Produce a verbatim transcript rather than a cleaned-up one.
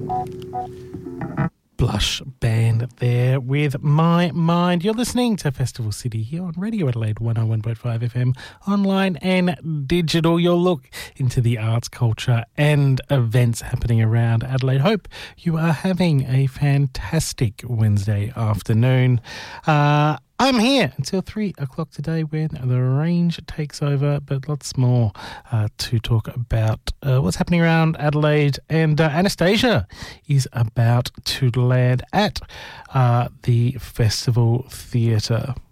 Blush Band there with My Mind. You're listening to Festival City here on Radio Adelaide one oh one point five F M, online and digital. Your look into the arts, culture and events happening around Adelaide. Hope you are having a fantastic Wednesday afternoon. Uh, I'm here until three o'clock today when the range takes over, but lots more uh, to talk about uh, what's happening around Adelaide. And uh, Anastasia is about to land at uh, the Festival Theatre.